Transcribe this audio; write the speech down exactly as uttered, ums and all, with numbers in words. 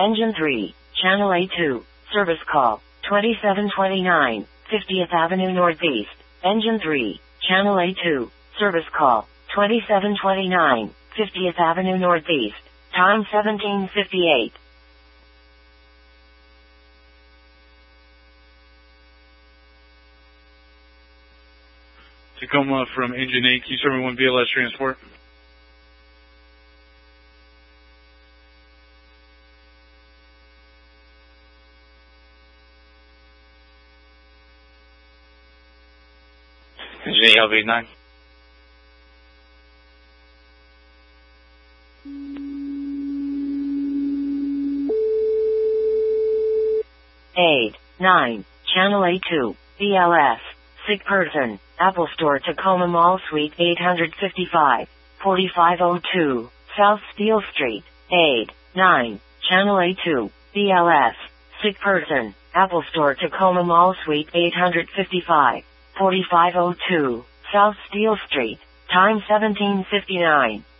Engine three, Channel A two, service call, twenty-seven twenty-nine, fiftieth Avenue Northeast. Engine three, Channel A two, service call, twenty-seven twenty-nine, fiftieth Avenue Northeast. Time seventeen fifty-eight. Tacoma from Engine eight, can you serve me one B L S transport? Engine eight, L V nine. eight, nine, Channel A two, B L S, sick person, Apple Store Tacoma Mall Suite eight fifty-five, forty-five oh two, South Steel Street. eight, nine, Channel A two, B L S, sick person, Apple Store Tacoma Mall Suite eight fifty-five, forty-five oh two, South Steel Street. Time seventeen fifty-nine.